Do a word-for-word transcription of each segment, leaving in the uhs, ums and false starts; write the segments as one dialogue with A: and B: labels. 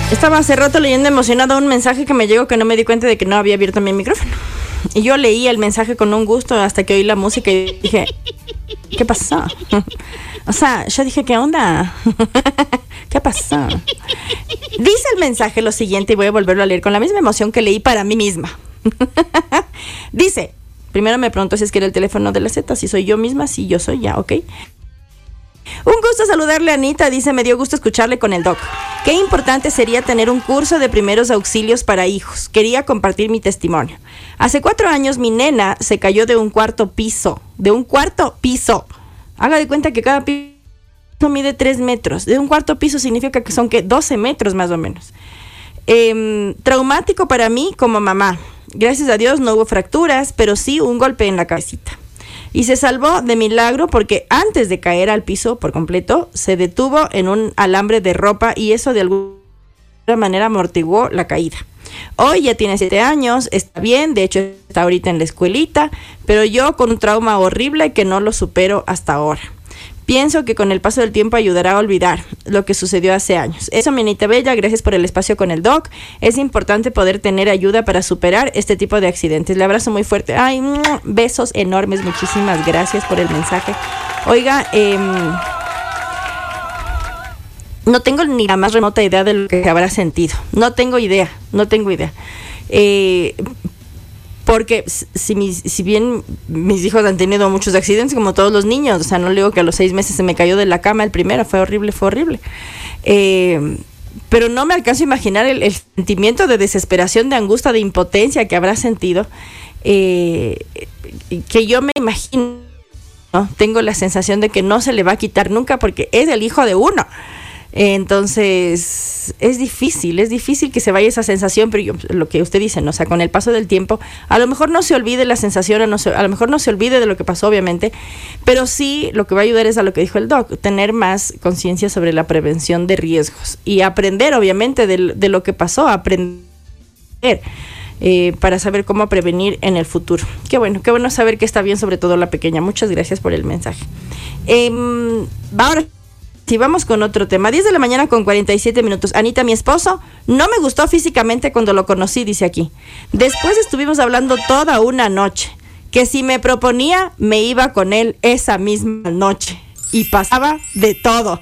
A: Estaba hace rato leyendo emocionado un mensaje que me llegó que no me di cuenta de que no había abierto mi micrófono. Y yo leí el mensaje con un gusto hasta que oí la música y dije, ¿qué pasó? O sea, yo dije, ¿qué onda? ¿Qué pasó? Dice el mensaje lo siguiente y voy a volverlo a leer con la misma emoción que leí para mí misma. Dice, primero me preguntó si es que era el teléfono de la Z, si soy yo misma, si yo soy ya, ok. Un gusto saludarle a Anita, dice, me dio gusto escucharle con el doc. Qué importante sería tener un curso de primeros auxilios para hijos. Quería compartir mi testimonio. Hace cuatro años mi nena se cayó de un cuarto piso, de un cuarto piso. Haga de cuenta que cada piso mide tres metros. De un cuarto piso significa que son, ¿qué? doce metros más o menos. Eh, traumático para mí como mamá. Gracias a Dios no hubo fracturas, pero sí un golpe en la cabecita. Y se salvó de milagro porque antes de caer al piso por completo, se detuvo en un alambre de ropa y eso de alguna manera amortiguó la caída. Hoy ya tiene siete años, está bien, de hecho está ahorita en la escuelita, pero yo con un trauma horrible que no lo supero hasta ahora. Pienso que con el paso del tiempo ayudará a olvidar lo que sucedió hace años. Eso, mi Anita Bella, gracias por el espacio con el doc. Es importante poder tener ayuda para superar este tipo de accidentes. Le abrazo muy fuerte. Ay, besos enormes. Muchísimas gracias por el mensaje. Oiga, eh, no tengo ni la más remota idea de lo que habrá sentido. No tengo idea, no tengo idea. Eh... Porque si, mis, si bien mis hijos han tenido muchos accidentes, como todos los niños, o sea, no le digo que a los seis meses se me cayó de la cama el primero, fue horrible, fue horrible. Eh, pero no me alcanzo a imaginar el, el sentimiento de desesperación, de angustia, de impotencia que habrá sentido, eh, que yo me imagino, ¿no? Tengo la sensación de que no se le va a quitar nunca porque es el hijo de uno. Entonces es difícil, es difícil que se vaya esa sensación, pero yo, lo que usted dice, ¿no? O sea, con el paso del tiempo, a lo mejor no se olvide la sensación, a, no se, a lo mejor no se olvide de lo que pasó, obviamente, pero sí lo que va a ayudar es a lo que dijo el doc, tener más conciencia sobre la prevención de riesgos y aprender, obviamente, de, de lo que pasó, aprender eh, para saber cómo prevenir en el futuro. Qué bueno, qué bueno saber que está bien, sobre todo la pequeña. Muchas gracias por el mensaje. Eh, ahora Sí, vamos con otro tema. diez de la mañana con cuarenta y siete minutos. Anita, mi esposo, no me gustó físicamente cuando lo conocí, dice aquí. Después estuvimos hablando toda una noche. Que si me proponía, me iba con él esa misma noche. Y pasaba de todo.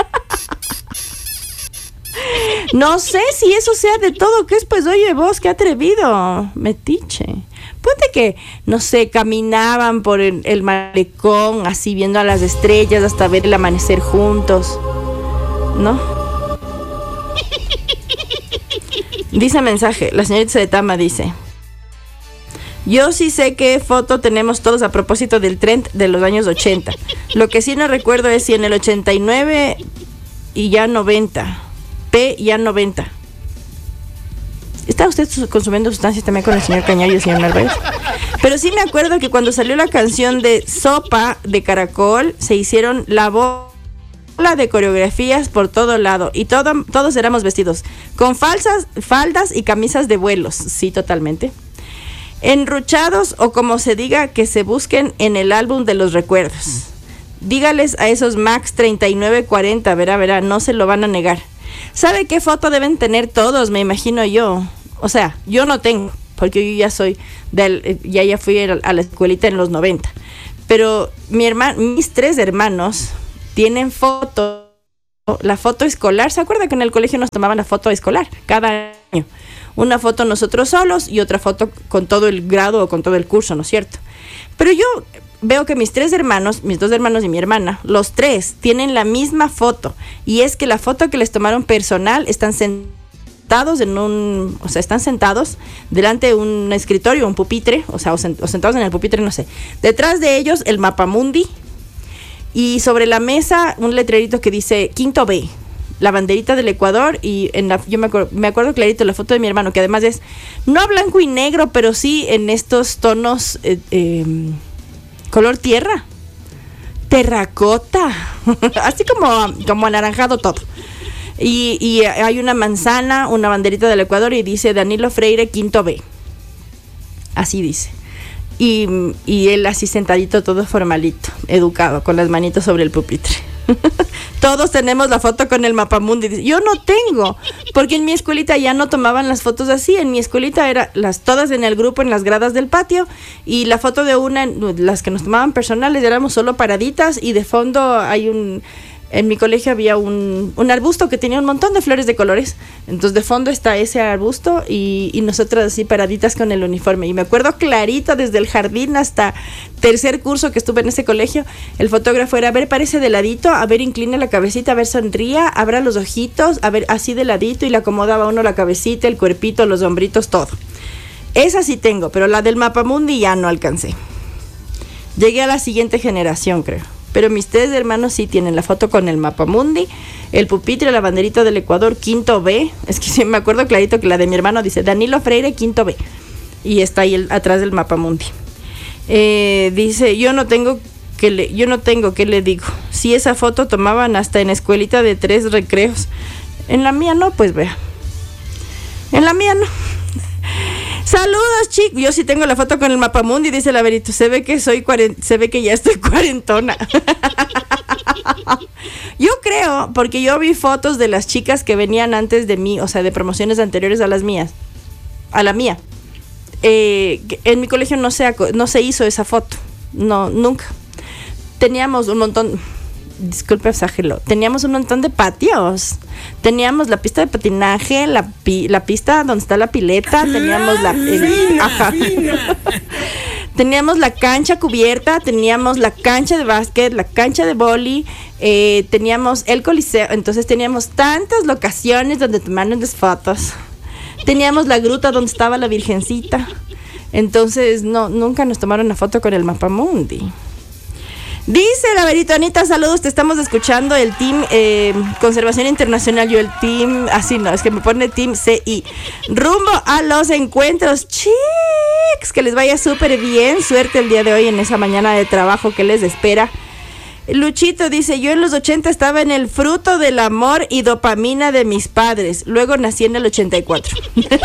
A: No sé si eso sea de todo. ¿Qué es? Pues, oye, vos, qué atrevido. Metiche. Ponte que, no sé, caminaban por el, el malecón, así viendo a las estrellas hasta ver el amanecer juntos, ¿no? Dice mensaje, la señorita Setama dice: yo sí sé qué foto tenemos todos a propósito del trend de los años ochenta. Lo que sí no recuerdo es si en el ochenta y nueve y ya noventa, P ya noventa. ¿Está usted consumiendo sustancias también con el señor Cañayo y el señor Narváez? Pero sí me acuerdo que cuando salió la canción de Sopa de Caracol, se hicieron la bola de coreografías por todo lado. Y todo, todos éramos vestidos con falsas faldas y camisas de vuelos. Sí, totalmente. Enruchados, o como se diga, que se busquen en el álbum de los recuerdos. Dígales a esos Max treinta y nueve cuarenta, verá, verá, no se lo van a negar. ¿Sabe qué foto deben tener todos? Me imagino yo. O sea, yo no tengo, porque yo ya soy, del, ya ya fui a la escuelita en los noventa. Pero mi hermano, mis tres hermanos tienen foto, la foto escolar. ¿Se acuerda que en el colegio nos tomaban la foto escolar cada año? Una foto nosotros solos y otra foto con todo el grado o con todo el curso, ¿no es cierto? Pero yo veo que mis tres hermanos, mis dos hermanos y mi hermana, los tres tienen la misma foto. Y es que la foto que les tomaron personal, están sentados en un, o sea, están sentados delante de un escritorio, un pupitre, o sea, o, sent, o sentados en el pupitre, no sé. Detrás de ellos el mapamundi y sobre la mesa un letrerito que dice Quinto B, la banderita del Ecuador. Y en la, yo me acuerdo, me acuerdo clarito la foto de mi hermano, que además es no blanco y negro, pero sí en estos tonos eh, eh, color tierra, terracota, así como, como anaranjado todo. Y, y hay una manzana, una banderita del Ecuador y dice Danilo Freire Quinto B. Así dice. Y, y él así sentadito, todo formalito, educado, con las manitos sobre el pupitre. todos tenemos la foto con el mapamundi. Dice, yo no tengo, porque en mi escuelita ya no tomaban las fotos así. En mi escuelita era las todas en el grupo, en las gradas del patio, y la foto de una, las que nos tomaban personales, éramos solo paraditas, y de fondo hay un... En mi colegio había un, un arbusto que tenía un montón de flores de colores. Entonces de fondo está ese arbusto y, y nosotras así paraditas con el uniforme. Y me acuerdo clarito desde el jardín hasta tercer curso que estuve en ese colegio. El fotógrafo era, a ver, parece de ladito, a ver, incline la cabecita, a ver, sonría, abra los ojitos, a ver, así de ladito, y le acomodaba uno la cabecita, el cuerpito, los hombritos, todo. Esa sí tengo, pero la del mapamundi ya no alcancé. Llegué a la siguiente generación, creo. Pero mis tres hermanos sí tienen la foto con el mapamundi, el pupitre, la banderita del Ecuador, quinto B. Es que sí me acuerdo clarito que la de mi hermano dice Danilo Freire, quinto B. Y está ahí el, atrás del mapamundi. Eh, dice, yo no tengo que le, yo no tengo, ¿qué le digo? Si esa foto tomaban hasta en escuelita de tres recreos. En la mía no, pues vea. En la mía no. Saludos, chicos. Yo sí tengo la foto con el mapamundi, dice la Verito. Se ve que soy cuarent- se ve que ya estoy cuarentona. Yo creo, porque yo vi fotos de las chicas que venían antes de mí, o sea, de promociones anteriores a las mías, a la mía. Eh, en mi colegio no se, no se hizo esa foto, no, nunca. Teníamos un montón, disculpe, exagero, teníamos un montón de patios. Teníamos la pista de patinaje, la, pi, la pista donde está la pileta, teníamos la... El, ajá. Teníamos la cancha cubierta, teníamos la cancha de básquet, la cancha de vóley, eh, teníamos el coliseo. Entonces teníamos tantas locaciones donde tomarnos las fotos. Teníamos la gruta donde estaba la virgencita. Entonces no, nunca nos tomaron una foto con el mapamundi. Dice la Verito, Anita, saludos, te estamos escuchando, el team eh, Conservación Internacional, yo el team, así no, es que me pone team C I. Rumbo a los encuentros, chicos, que les vaya súper bien, suerte el día de hoy en esa mañana de trabajo que les espera. Luchito dice, yo en los ochenta estaba en el fruto del amor y dopamina de mis padres, luego nací en el ochenta y cuatro.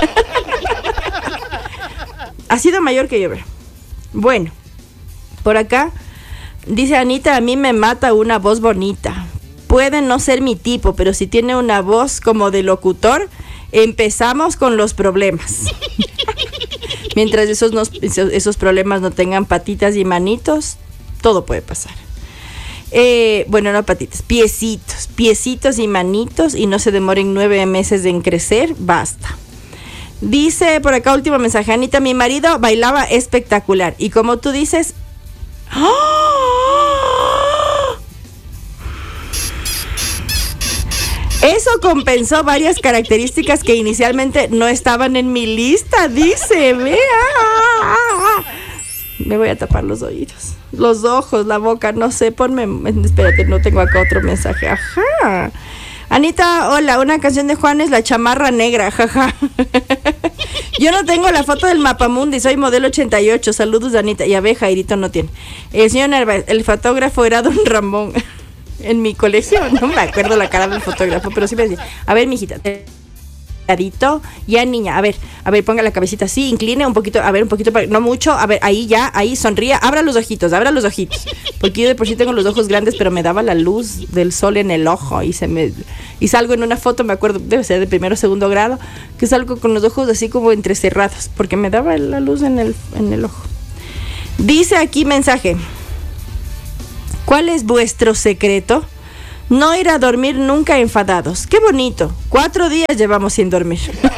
A: Ha sido mayor que yo, ¿verdad? Bueno, por acá dice Anita, a mí me mata una voz bonita. Puede no ser mi tipo, pero si tiene una voz como de locutor, empezamos con los problemas. Mientras esos, no, esos problemas no tengan patitas y manitos, todo puede pasar. Eh, bueno, no patitas, piecitos, piecitos y manitos, y no se demoren nueve meses en crecer, basta. Dice por acá, último mensaje, Anita, mi marido bailaba espectacular, y como tú dices, ¡oh! Eso compensó varias características que inicialmente no estaban en mi lista, dice, vea. Me voy a tapar los oídos, los ojos, la boca, no sé, ponme, espérate, no tengo acá otro mensaje, ajá. Anita, hola, una canción de Juanes, La Chamarra Negra, jaja. Yo no tengo la foto del mapamundi, soy modelo ochenta y ocho, saludos, Anita. Y a ver, Jairito no tiene. El señor Narváez, el fotógrafo era don Ramón. En mi colegio, no me acuerdo la cara del fotógrafo, pero sí me decía, a ver, mijita, ya niña, a ver, a ver, ponga la cabecita así, incline un poquito, a ver, un poquito, no mucho, a ver, ahí ya, ahí, sonría, abra los ojitos, abra los ojitos, porque yo de por sí tengo los ojos grandes, pero me daba la luz del sol en el ojo, y se me, y salgo en una foto, me acuerdo, debe ser de primero o segundo grado, que salgo con los ojos así como entrecerrados, porque me daba la luz en el, en el ojo. Dice aquí mensaje, ¿cuál es vuestro secreto? No ir a dormir nunca enfadados. ¡Qué bonito! Cuatro días llevamos sin dormir.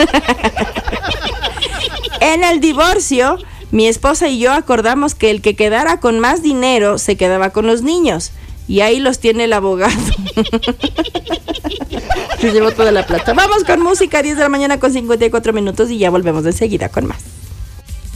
A: En el divorcio, mi esposa y yo acordamos que el que quedara con más dinero se quedaba con los niños. Y ahí los tiene el abogado. Se llevó toda la plata. Vamos con música, diez de la mañana con cincuenta y cuatro minutos, y ya volvemos enseguida con más.